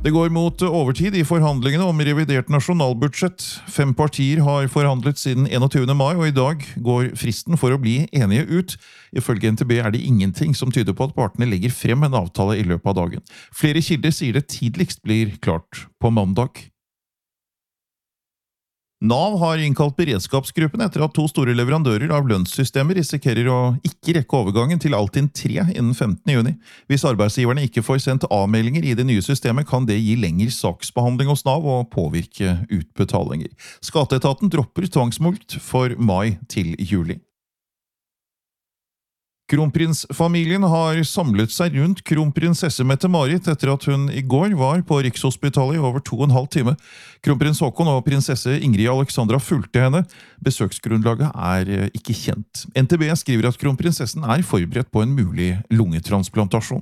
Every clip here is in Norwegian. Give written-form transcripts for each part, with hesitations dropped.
Det går mot overtid I forhandlingene om revidert nasjonalbudsjett. 5 partier har forhandlet siden 21. mai, og I dag går fristen for å bli enige ut. Ifølge NTB det ingenting som tyder på at partene legger frem en avtale I løpet av dagen. Flere kilder sier det tidligst blir klart på mandag. NAV har innkalt beredskapsgruppen etter at 2 store leverandører av lønnssystemer risikerer å ikke rekke overgangen til Altinn 3 innen 15. juni. Hvis arbeidsgiverne ikke får sendt avmeldinger I det nye systemet, kan det gi lengre saksbehandling hos NAV og påvirke utbetalinger. Skatteetaten dropper tvangsmulkt for mai til juli. Kronprinsfamilien har samlet seg rundt kronprinsesse Mette-Marit etter at hun I går var på Rikshospitalet I over 2,5 timer. Kronprins Håkon og prinsesse Ingrid Alexandra fulgte henne. Besøksgrunnlaget ikke kjent. NTB skriver at kronprinsessen forberedt på en mulig lungetransplantasjon.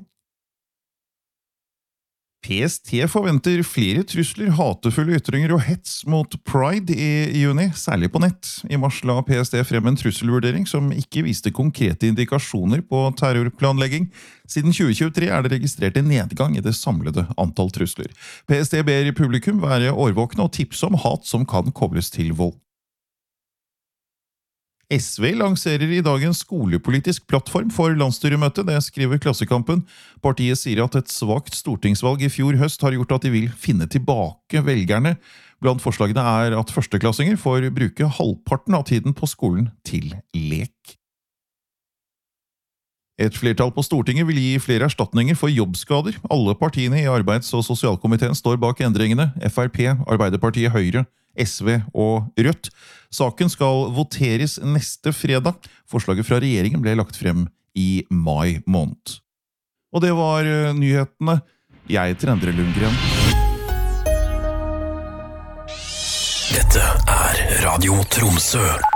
PST forventer flere trusler, hatefulle ytringer og hets mot Pride I juni, særlig på nett. I mars la PST frem en trusselvurdering som ikke viste konkrete indikasjoner på terrorplanlegging. Siden 2023 det registrert en nedgang I det samlede antall trusler. PST ber publikum være årvåkne og tipse om hat som kan kobles til vold. SV lanserer I dag en skolepolitisk plattform for landsstyremøtet, det skriver Klassekampen. Partiet sier at et svagt stortingsvalg I fjor høst har gjort at de vil finne tilbake velgerne. Blant forslagene at førsteklassinger får bruke halvparten av tiden på skolen til lek. Et flertall på Stortinget vil gi flere erstatninger for jobbskader. Alle partiene I Arbeids- og sosialkomiteen står bak endringene. FrP, Arbeiderpartiet, Høyre, SV og Rødt. Saken skal voteres neste fredag. Forslaget fra regjeringen ble lagt frem I mai måned. Og det var nyhetene. Jeg heter Endre Lundgren. Dette Radio Tromsø.